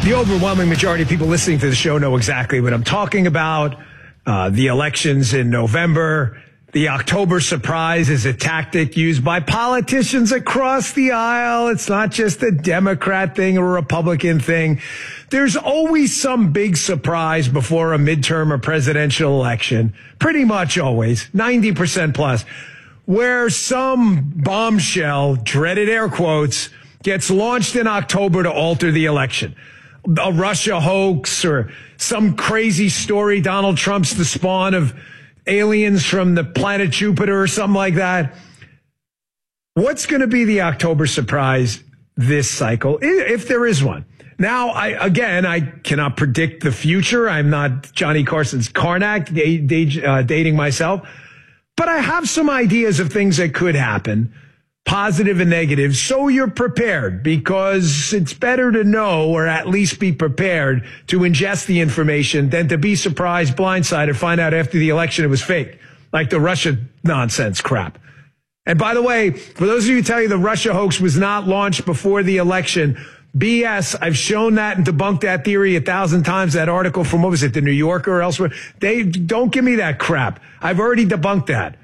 The overwhelming majority of people listening to the show know exactly what I'm talking about. The elections in November. The October surprise is a tactic used by politicians across the aisle. It's not just a Democrat thing or a Republican thing. There's always some big surprise before a midterm or presidential election. Pretty much always, 90% plus, where some bombshell, dreaded air quotes, gets launched in October to alter the election. A Russia hoax or some crazy story. Donald Trump's the spawn of aliens from the planet Jupiter or something like that. What's going to be the October surprise this cycle, if there is one? Now, I cannot predict the future. I'm not Johnny Carson's Karnak dating myself, but I have some ideas of things that could happen, positive and negative, so you're prepared, because it's better to know or at least be prepared to ingest the information than to be surprised, blindsided, find out after the election it was fake, like the Russia nonsense crap. And by the way, for those of you who tell you the Russia hoax was not launched before the election, BS. I've shown that and debunked that theory 1,000 times. That article from, what was it, the New Yorker or elsewhere? They don't give me that crap. I've already debunked that.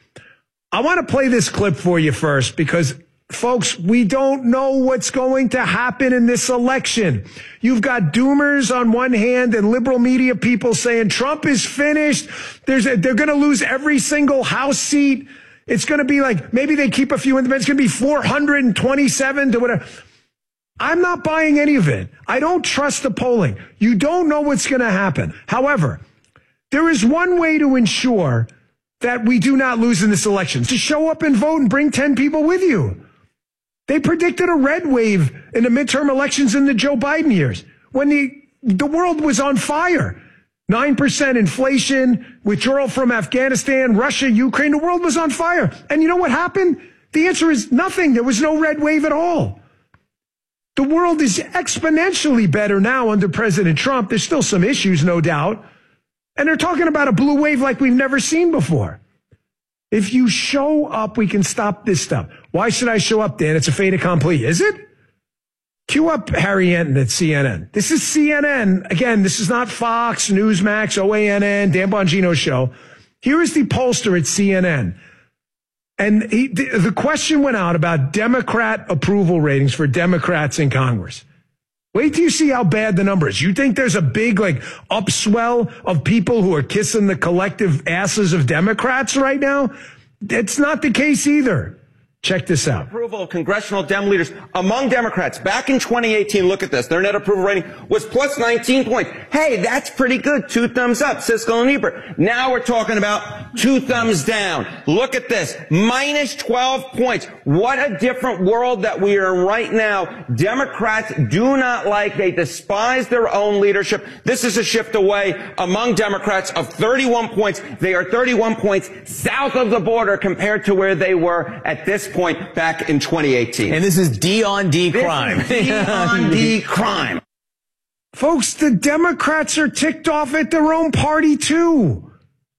I want to play this clip for you first because, folks, we don't know what's going to happen in this election. You've got doomers on one hand and liberal media people saying Trump is finished. They're going to lose every single House seat. It's going to be like, maybe they keep a few independents. It's going to be 427 to whatever. I'm not buying any of it. I don't trust the polling. You don't know what's going to happen. However, there is one way to ensure that we do not lose in this election: to show up and vote and bring 10 people with you. They predicted a red wave in the midterm elections in the Joe Biden years when the world was on fire. 9% inflation, withdrawal from Afghanistan, Russia, Ukraine, the world was on fire. And you know what happened? The answer is nothing. There was no red wave at all. The world is exponentially better now under President Trump. There's still some issues, no doubt. And they're talking about a blue wave like we've never seen before. If you show up, we can stop this stuff. Why should I show up, Dan? It's a fait accompli. Is it? Cue up Harry Enton at CNN. This is CNN. Again, this is not Fox, Newsmax, OANN, Dan Bongino's show. Here is the pollster at CNN. And the question went out about Democrat approval ratings for Democrats in Congress. Wait till you see how bad the number is. You think there's a big, upswell of people who are kissing the collective asses of Democrats right now? That's not the case either. Check this out. Approval of congressional Dem leaders among Democrats back in 2018. Look at this. Their net approval rating was plus 19 points. Hey, that's pretty good. 2 thumbs up, Siskel and Ebert. Now we're talking about 2 thumbs down. Look at this. Minus 12 points. What a different world that we are in right now. Democrats do not like, they despise their own leadership. This is a shift away among Democrats of 31 points. They are 31 points south of the border compared to where they were at this point back in 2018. And this is D on D crime. D on D crime. Folks, the Democrats are ticked off at their own party too.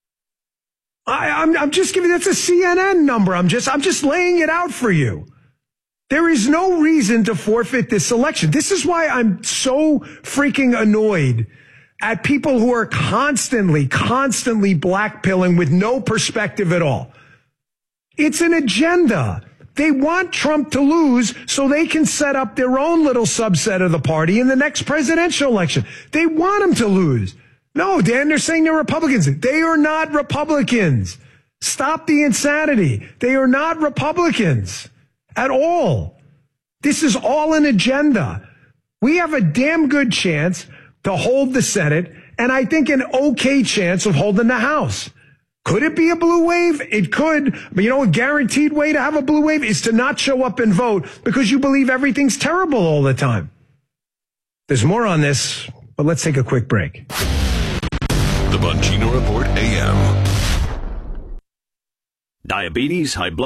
I'm just giving, that's a CNN number. I'm just laying it out for you. There is no reason to forfeit this election. This is why I'm so freaking annoyed at people who are constantly blackpilling with no perspective at all. It's an agenda. They want Trump to lose so they can set up their own little subset of the party in the next presidential election. They want him to lose. No, Dan, they're saying they're Republicans. They are not Republicans. Stop the insanity. They are not Republicans at all. This is all an agenda. We have a damn good chance to hold the Senate, and I think an okay chance of holding the House. Could it be a blue wave? It could. But a guaranteed way to have a blue wave is to not show up and vote because you believe everything's terrible all the time. There's more on this, but let's take a quick break. The Bongino Report AM. Diabetes, high blood